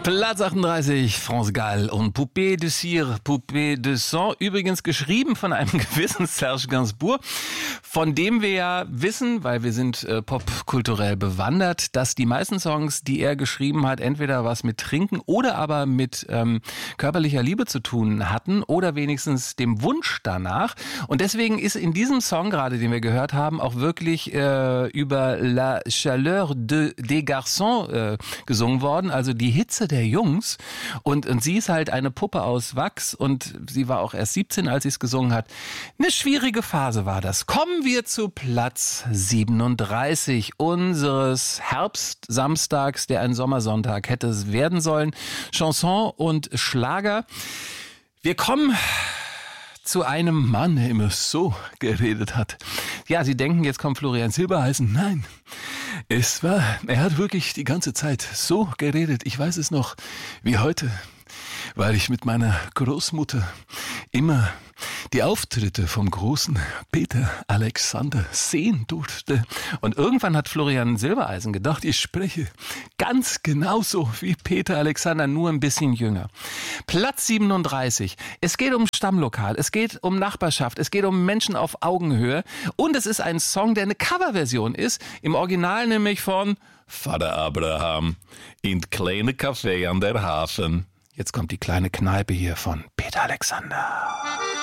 Platz 38, France Gall und Poupée de Cire, Poupée de Sang. Übrigens geschrieben von einem gewissen Serge Gainsbourg, von dem wir ja wissen, weil wir sind popkulturell bewandert, dass die meisten Songs, die er geschrieben hat, entweder was mit Trinken oder aber mit körperlicher Liebe zu tun hatten oder wenigstens dem Wunsch danach. Und deswegen ist in diesem Song gerade, den wir gehört haben, auch wirklich über la chaleur des garçons gesungen worden, also die Hitze der Jungs. Und sie ist halt eine Puppe aus Wachs und sie war auch erst 17, als sie es gesungen hat. Eine schwierige Phase war das. Kommen wir zu Platz 37 unseres Herbstsamstags, der ein Sommersonntag hätte werden sollen. Chanson und Schlager. Wir kommen zu einem Mann, der immer so geredet hat. Ja, Sie denken, jetzt kommt Florian Silbereisen. Nein, er hat wirklich die ganze Zeit so geredet. Ich weiß es noch wie heute, weil ich mit meiner Großmutter immer die Auftritte vom großen Peter Alexander sehen durfte. Und irgendwann hat Florian Silbereisen gedacht, ich spreche ganz genauso wie Peter Alexander, nur ein bisschen jünger. Platz 37. Es geht um Stammlokal, es geht um Nachbarschaft, es geht um Menschen auf Augenhöhe. Und es ist ein Song, der eine Coverversion ist, im Original nämlich von Vater Abraham in kleine Café an der Hafen. Jetzt kommt die kleine Kneipe hier von Peter Alexander.